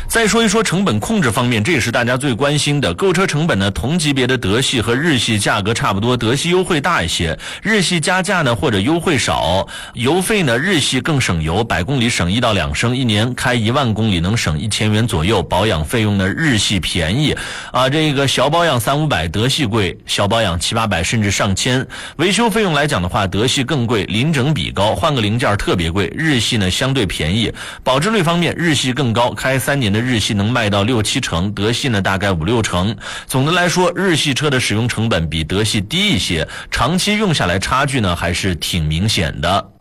再说一说成本控制方面，这也是大家最关心的。购车成本呢，同级别的德系和日系价格差不多，德系优惠大一些，日系加价呢或者优惠少。油费呢，日系更省油，100公里省1到2升，一年开1万公里能省1000元左右。保养费用呢，日系便宜这个小保养300-500，德系贵，小保养700-800甚至上千。维修费用来讲的话，德系更贵，零整比高，换个零件特别贵。日系呢相对便宜。保值率方面，日系更高，开3年的日系能卖到6-7成，德系呢大概5-6成。总的来说，日系车的使用成本比德系低一些，长期用下来差距呢还是挺明显的。